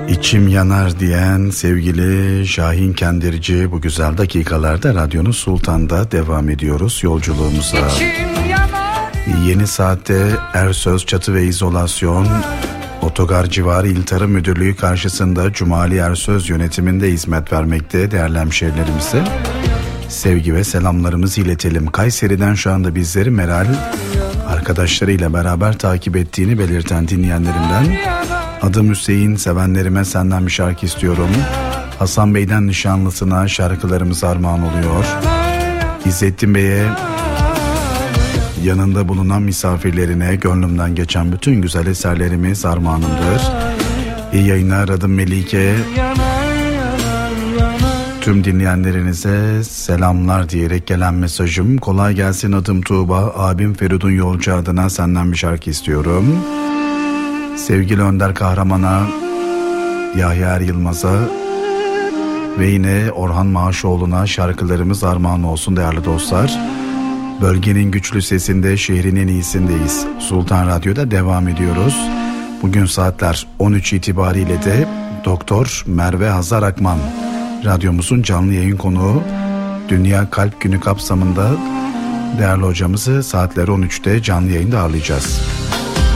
İçim yanar diyen sevgili Şahin Kendirci, bu güzel dakikalarda Radyonuz Sultan'da devam ediyoruz yolculuğumuza. Yeni saatte Ersöz Çatı ve İzolasyon Otogar Civarı İl Tarım Müdürlüğü karşısında Cumali Ersöz yönetiminde hizmet vermekte değerli hemşehrilerimize sevgi ve selamlarımızı iletelim. Kayseri'den şu anda bizleri Meral arkadaşlarıyla beraber takip ettiğini belirten dinleyenlerimden, adım Hüseyin, sevenlerime senden bir şarkı istiyorum. Hasan Bey'den nişanlısına şarkılarımız armağan oluyor. İzzettin Bey'e, yanında bulunan misafirlerine gönlümden geçen bütün güzel eserlerimiz armağanımdır. İyi yayınlar, adım Melike. Tüm dinleyenlerinize selamlar diyerek gelen mesajım. Kolay gelsin, adım Tuğba. Abim Feridun Yolcu adına senden bir şarkı istiyorum. Sevgili Önder Kahraman'a, Yahya Er Yılmaz'a ve yine Orhan Maaşoğlu'na şarkılarımız armağan olsun değerli dostlar. Bölgenin güçlü sesinde, şehrin en iyisindeyiz. Sultan Radyo'da devam ediyoruz. Bugün saatler 13 itibariyle de Doktor Merve Hazar Akman radyomuzun canlı yayın konuğu. Dünya Kalp Günü kapsamında değerli hocamızı saatler 13'te canlı yayında ağırlayacağız.